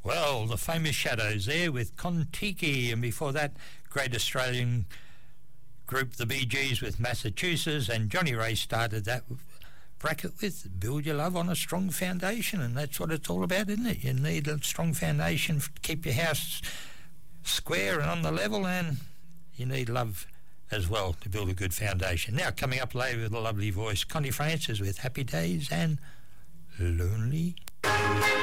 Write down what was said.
Well, the famous Shadows there with Kon-Tiki, and before that, great Australian group, the Bee Gees with Massachusetts, and Johnny Ray started that bracket with Build Your Love on a Strong Foundation, and that's what it's all about, isn't it? You need a strong foundation to keep your house square and on the level, and you need love as well to build a good foundation. Now, coming up later with a lovely voice, Connie Francis with Happy Days and Lonely.